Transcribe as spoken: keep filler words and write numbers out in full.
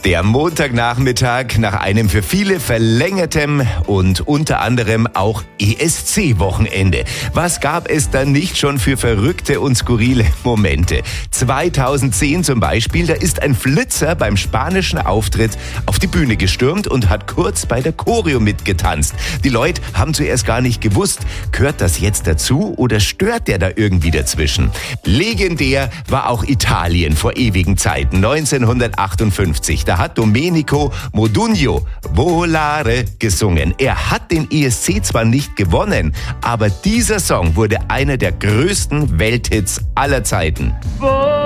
Der Montagnachmittag nach einem für viele verlängertem und unter anderem auch E S C-Wochenende. Was gab es dann nicht schon für verrückte und skurrile Momente? zweitausendzehn zum Beispiel, da ist ein Flitzer beim spanischen Auftritt auf die Bühne gestürmt und hat kurz bei der Choreo mitgetanzt. Die Leute haben zuerst gar nicht gewusst, gehört das jetzt dazu oder stört der da irgendwie dazwischen? Legendär war auch Italien vor ewigen Zeiten, neunzehnhundertachtundfünfzig. Da hat Domenico Modugno Volare gesungen. Er hat den E S C zwar nicht gewonnen, aber dieser Song wurde einer der größten Welthits aller Zeiten.